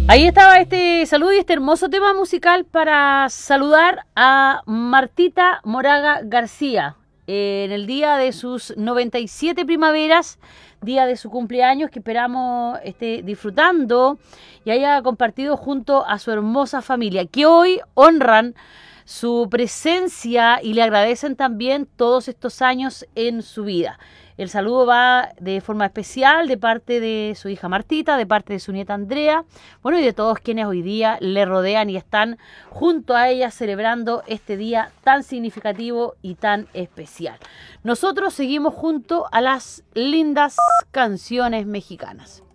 Ahí estaba este saludo y este hermoso tema musical para saludar a Martita Moraga García en el día de sus 97 primaveras, día de su cumpleaños, que esperamos esté disfrutando y haya compartido junto a su hermosa familia, que hoy honran su presencia y le agradecen también todos estos años en su vida. El saludo va de forma especial de parte de su hija Martita, de parte de su nieta Andrea, bueno, y de todos quienes hoy día le rodean y están junto a ella celebrando este día tan significativo y tan especial. Nosotros seguimos junto a las lindas canciones mexicanas.